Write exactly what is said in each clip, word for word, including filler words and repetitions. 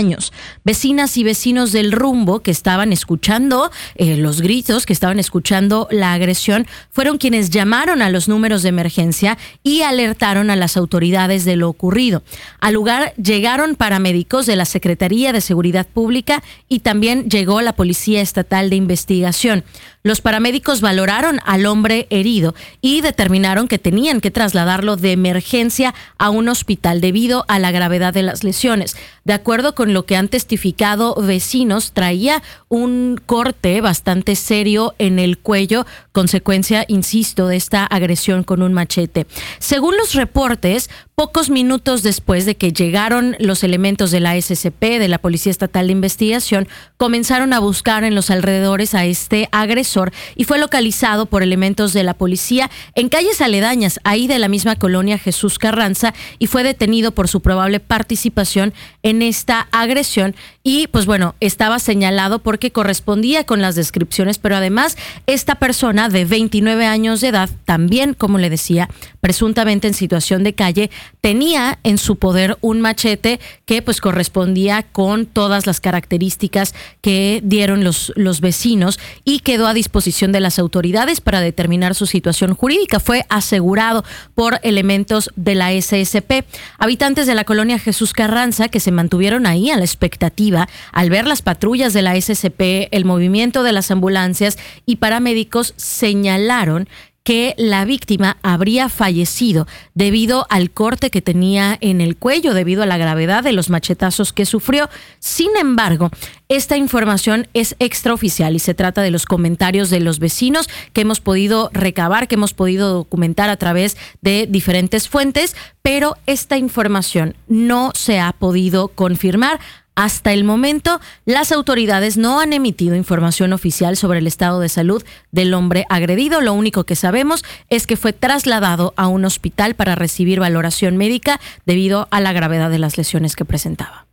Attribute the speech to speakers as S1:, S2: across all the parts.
S1: años. Vecinas y vecinos del Rumbo que estaban escuchando eh, los gritos, que estaban escuchando la agresión, fueron quienes llamaron a los números de emergencia y alertaron a las autoridades de lo ocurrido. Al lugar llegaron paramédicos de la Secretaría de Seguridad Pública y también llegó la Policía Estatal de Investigación. Los paramédicos valoraron al hombre herido y determinaron que tenían que trasladarlo de emergencia a un hospital debido a la gravedad de las lesiones. De acuerdo con lo que han testificado vecinos, traía un corte bastante serio en el cuello, consecuencia, insisto, de esta agresión con un machete. Según los reportes, pocos minutos después de que llegaron los elementos de la S C P, de la Policía Estatal de Investigación, comenzaron a buscar en los alrededores a este agresor y fue localizado por elementos de la policía en calles aledañas, ahí de la misma colonia Jesús Carranza, y fue detenido por su probable participación en esta agresión. Y pues bueno, estaba señalado porque correspondía con las descripciones, pero además esta persona de veintinueve años de edad, también, como le decía, presuntamente en situación de calle, tenía en su poder un machete que pues correspondía con todas las características que dieron los, los vecinos y quedó a disposición de las autoridades para determinar su situación jurídica. Fue asegurado por elementos de la S S P. Habitantes de la colonia Jesús Carranza, que se mantuvieron ahí a la expectativa al ver las patrullas de la S S P, el movimiento de las ambulancias y paramédicos, señalaron que la víctima habría fallecido debido al corte que tenía en el cuello, debido a la gravedad de los machetazos que sufrió. Sin embargo, esta información es extraoficial y se trata de los comentarios de los vecinos que hemos podido recabar, que hemos podido documentar a través de diferentes fuentes, pero esta información no se ha podido confirmar. Hasta el momento, las autoridades no han emitido información oficial sobre el estado de salud del hombre agredido. Lo único que sabemos es que fue trasladado a un hospital para recibir valoración médica debido a la gravedad de las lesiones que presentaba.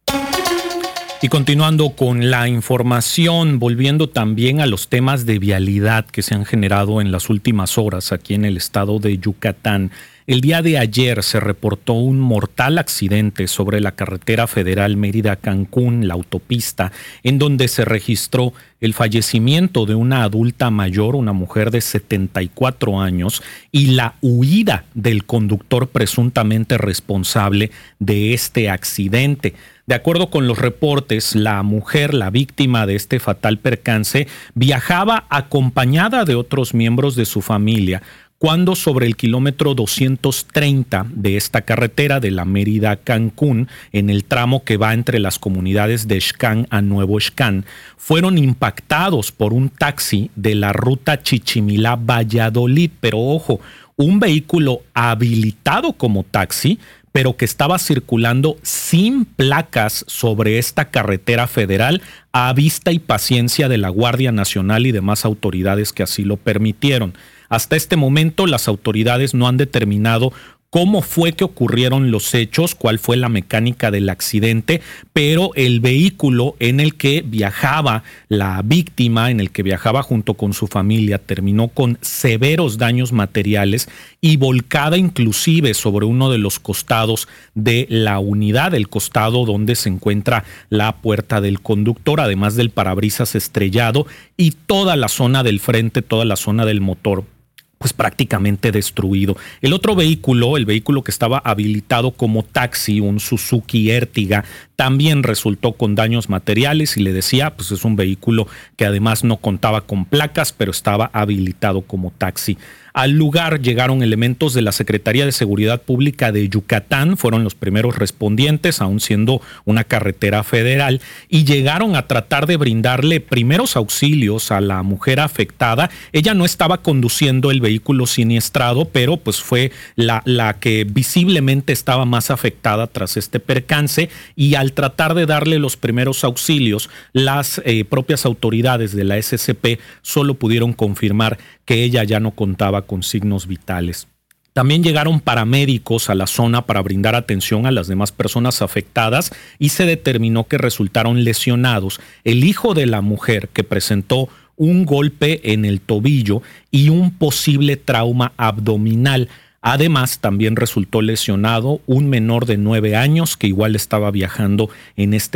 S2: Y continuando con la información, volviendo también a los temas de vialidad que se han generado en las últimas horas aquí en el estado de Yucatán. El día de ayer se reportó un mortal accidente sobre la carretera federal Mérida-Cancún, la autopista, en donde se registró el fallecimiento de una adulta mayor, una mujer de setenta y cuatro años, y la huida del conductor presuntamente responsable de este accidente. De acuerdo con los reportes, la mujer, la víctima de este fatal percance, viajaba acompañada de otros miembros de su familia cuando sobre el kilómetro doscientos treinta de esta carretera de la Mérida-Cancún, en el tramo que va entre las comunidades de Xcán a Nuevo Xcán, fueron impactados por un taxi de la ruta Chichimilá-Valladolid. Pero ojo, un vehículo habilitado como taxi, pero que estaba circulando sin placas sobre esta carretera federal a vista y paciencia de la Guardia Nacional y demás autoridades que así lo permitieron. Hasta este momento, las autoridades no han determinado cómo fue que ocurrieron los hechos, cuál fue la mecánica del accidente, pero el vehículo en el que viajaba la víctima, en el que viajaba junto con su familia, terminó con severos daños materiales y volcada inclusive sobre uno de los costados de la unidad, el costado donde se encuentra la puerta del conductor, además del parabrisas estrellado y toda la zona del frente, toda la zona del motor, pues prácticamente destruido. El otro vehículo, el vehículo que estaba habilitado como taxi, un Suzuki Ertiga, también resultó con daños materiales y le decía, pues es un vehículo que además no contaba con placas, pero estaba habilitado como taxi. Al lugar llegaron elementos de la Secretaría de Seguridad Pública de Yucatán, fueron los primeros respondientes, aún siendo una carretera federal, y llegaron a tratar de brindarle primeros auxilios a la mujer afectada. Ella no estaba conduciendo el vehículo siniestrado, pero pues fue la, la que visiblemente estaba más afectada tras este percance, y al tratar de darle los primeros auxilios, las eh, propias autoridades de la S S P solo pudieron confirmar que ella ya no contaba con signos vitales. También llegaron paramédicos a la zona para brindar atención a las demás personas afectadas y se determinó que resultaron lesionados el hijo de la mujer, que presentó un golpe en el tobillo y un posible trauma abdominal. Además, también resultó lesionado un menor de nueve años que igual estaba viajando en este